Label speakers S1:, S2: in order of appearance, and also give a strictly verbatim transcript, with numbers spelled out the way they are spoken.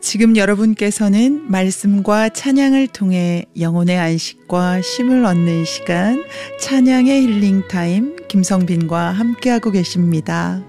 S1: 지금 여러분께서는 말씀과 찬양을 통해 영혼의 안식과 쉼을 얻는 시간 찬양의 힐링타임 김성빈과 함께하고 계십니다.